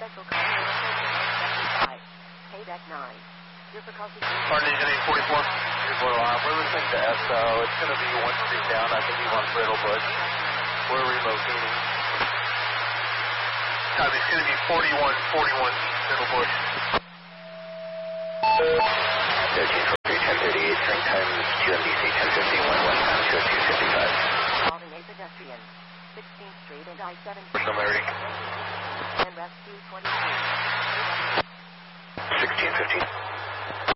Special call for 75. Payback 9. Difficulty. Martin Engine 844. We're listening to SO. It's going to be one street down. I think he's on Brittle Bush. We're relocating. It's going to be 4141 Brittle Bush. 1343, 1038, train times QMBC 1051, westbound 20255. Calling a pedestrian. 16th Street and I-7. Summary. And rescue 23. 1615.